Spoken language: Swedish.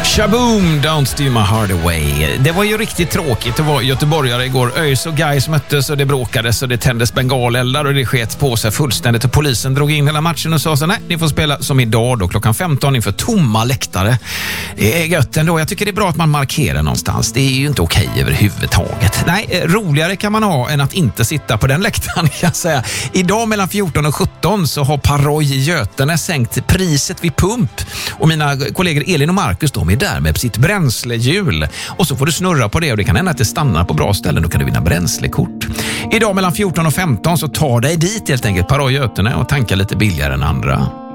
Shaboom, Don't Steal My Heart Away. Det var ju riktigt tråkigt att vara göteborgare igår. ÖIS och Gais möttes och det bråkades och det tändes bengaleldar och det skets på sig fullständigt. Och polisen drog in hela matchen och sa så nej, ni får spela som idag då klockan 15 inför tomma läktare. Det är gött ändå. Jag tycker det är bra att man markerar någonstans. Det är ju inte okej överhuvudtaget. Nej, roligare kan man ha än att inte sitta på den läktaren kan jag säga. Idag mellan 14 och 17 så har Paroj i Götene sänkt priset vid pump. Och mina kollegor Elin och Marcus, de är där med sitt bränslehjul. Och så får du snurra på det och det kan hända att det stannar på bra ställen. Då kan du vinna bränslekort. Idag mellan 14 och 15 så tar dig dit helt enkelt Paroj Götene och tanka lite billigare än andra.